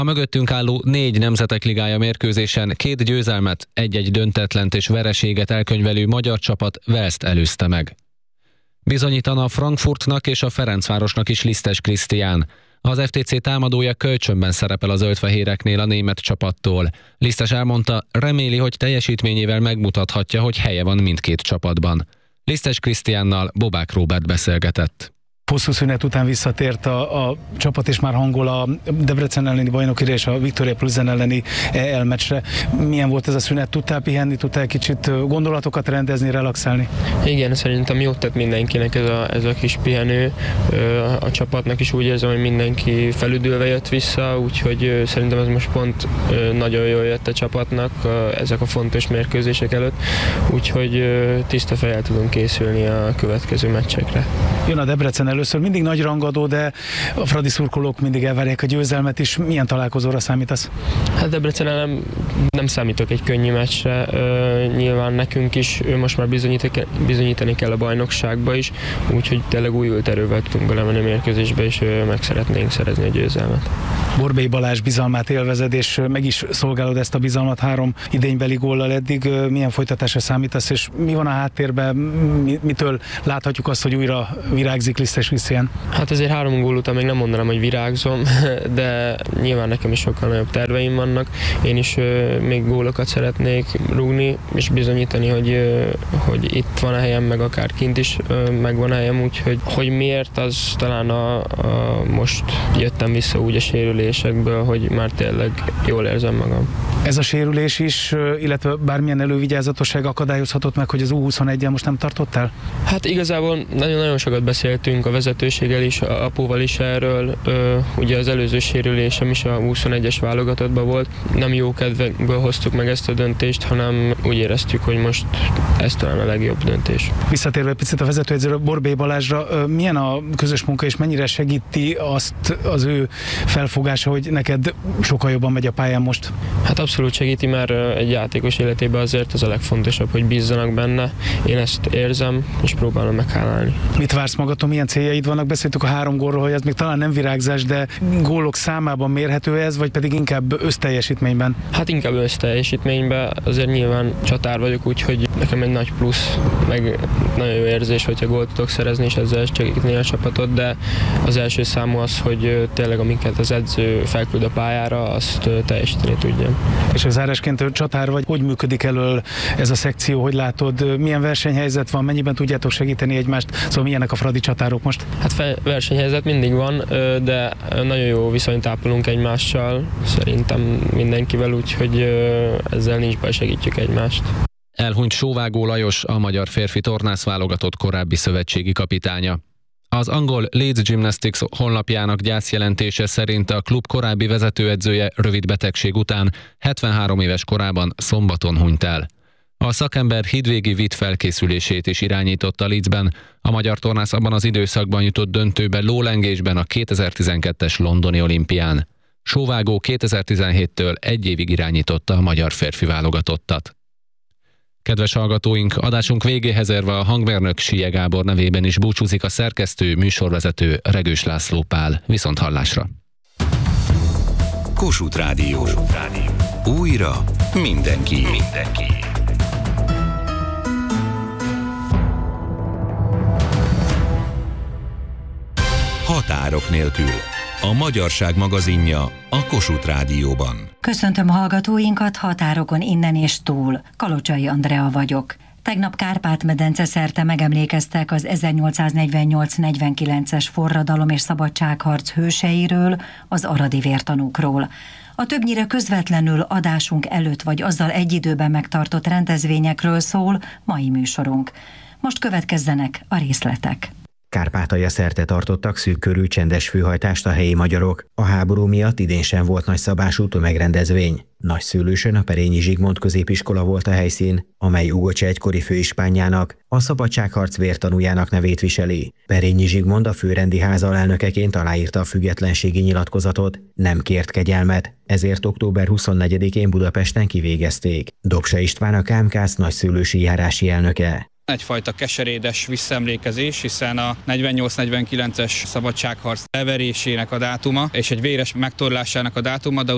A mögöttünk álló 4 Nemzetek Ligája mérkőzésen 2 győzelmet, 1-1 döntetlent és vereséget elkönyvelő magyar csapat Walest előzte meg. Bizonyítana a Frankfurtnak és a Ferencvárosnak is Lisztes Krisztián. Az FTC támadója kölcsönben szerepel a zöldfehéreknél a német csapattól. Lisztes elmondta, reméli, hogy teljesítményével megmutathatja, hogy helye van mindkét csapatban. Lisztes Krisztiánnal Bobák Róbert beszélgetett. Hosszú szünet után visszatért a csapat, és már hangol a Debrecen elleni bajnokira és a Viktória Plzen elleni elmeccsre. Milyen volt ez a szünet? Tudtál pihenni, tudtál kicsit gondolatokat rendezni, relaxálni? Igen, szerintem jót tett mindenkinek ez a kis pihenő. A csapatnak is úgy érzem, hogy mindenki felüdülve jött vissza, úgyhogy szerintem ez most pont nagyon jól jött a csapatnak ezek a fontos mérkőzések előtt, úgyhogy tiszta fejjel tudunk készülni a következő meccsekre. Jön a Debrecen először, mindig nagy rangadó, de a fradi szurkolók mindig elvárják a győzelmet is. Milyen találkozóra számítasz? Hát Debrecen nem számítok egy könnyű meccsre. Nyilván nekünk is most már bizonyítani kell a bajnokságba is, úgyhogy tényleg újult erővel tudunk belemenni a mérkőzésbe, és meg szeretnénk szerezni a győzelmet. Borbély Balázs bizalmát élvezed, és meg is szolgálod ezt a bizalmat 3 idénybeli góllal eddig. Milyen folytatásra számítasz, és mi van a háttérben? Mitől láthatjuk azt, hogy újra virágzik Lisztes Krisztián? Hát azért 3 gól után még nem mondanám, hogy virágzom, de nyilván nekem is sokkal nagyobb terveim vannak. Én is még gólokat szeretnék rúgni, és bizonyítani, hogy itt van a helyem, meg akár kint is megvan a helyem, úgyhogy hogy miért, az talán most jöttem vissza úgy a sérülésekből, hogy már tényleg jól érzem magam. Ez a sérülés is, illetve bármilyen elővigyázatosság akadályozhatott meg, hogy az U21-el most nem tartottál? Hát igazából nagyon-nagyon sokat beszéltünk a vezetőséggel is, a apuval is erről. Ugye az előző sérülésem is a 21-es válogatottban volt. Nem jó kedvekből hoztuk meg ezt a döntést, hanem úgy éreztük, hogy most ez talán a legjobb döntés. Visszatérve picit a vezetőedzőről, Borbély Balázsra, milyen a közös munka, és mennyire segíti azt az ő felfogása, hogy neked sokkal jobban megy a pályán most? Hát abszolút segíti, mert egy játékos életében azért az a legfontosabb, hogy bízzanak benne. Én ezt érzem, és próbálom meghálálni. Mit vársz magadtól, milyen céljaid vannak? Beszéltük a 3 gólról, hogy ez még talán nem virágzás, de gólok számában mérhető ez, vagy pedig inkább összteljesítményben? Hát inkább összteljesítményben, azért nyilván csatár vagyok, úgyhogy nekem egy nagy plusz, meg nagyon jó érzés, hogyha gólt tudok szerezni, és ezzel segíteni a csapatot, de az első számú az, hogy tényleg amiket az edző felküld a pályára, azt teljesíteni tudjam. És az zárásként csatár vagy, hogy működik elől ez a szekció, hogy látod, milyen versenyhelyzet van, mennyiben tudjátok segíteni egymást, szóval milyenek a fradi csatárok most? Hát versenyhelyzet mindig van, de nagyon jó viszonyt ápolunk egymással, szerintem mindenkivel, úgyhogy ezzel nincs baj, segítjük egymást. Elhunyt Sóvágó Lajos, a magyar férfi tornászválogatott korábbi szövetségi kapitánya. Az angol Leeds Gymnastics honlapjának gyászjelentése szerint a klub korábbi vezetőedzője rövid betegség után 73 éves korában szombaton hunyt el. A szakember hídvégi vit felkészülését is irányította Leedsben, a magyar tornász abban az időszakban jutott döntőbe lólengésben a 2012-es londoni olimpián. Sóvágó 2017-től 1 évig irányította a magyar férfi válogatottat. Kedves hallgatóink, adásunk végéhez érve a hangmérnök Sie Gábor nevében is búcsúzik a szerkesztő, műsorvezető Regős László Pál. Viszonthallásra! Kossuth Rádió. Újra mindenki. Határok nélkül. A Magyarság magazinja a Kossuth Rádióban. Köszöntöm hallgatóinkat határokon innen és túl. Kalocsai Andrea vagyok. Tegnap Kárpát-medence szerte megemlékeztek az 1848-49-es forradalom és szabadságharc hőseiről, az aradi vértanúkról. A többnyire közvetlenül adásunk előtt vagy azzal egy időben megtartott rendezvényekről szól mai műsorunk. Most következzenek a részletek. Kárpátalja szerte tartottak szűk körű csendes főhajtást a helyi magyarok. A háború miatt idén sem volt nagyszabású tömegrendezvény. Nagyszőlősön a Perényi Zsigmond középiskola volt a helyszín, amely Ugocse egykori főispánjának, a szabadságharc vértanújának nevét viseli. Perényi Zsigmond a főrendi ház alelnökeként aláírta a függetlenségi nyilatkozatot, nem kért kegyelmet, ezért október 24-én Budapesten kivégezték. Dobsa István a KMKSZ nagyszőlősi járási elnöke. Egyfajta keserédes visszaemlékezés, hiszen a 48-49-es szabadságharc leverésének a dátuma, és egy véres megtorlásának a dátuma, de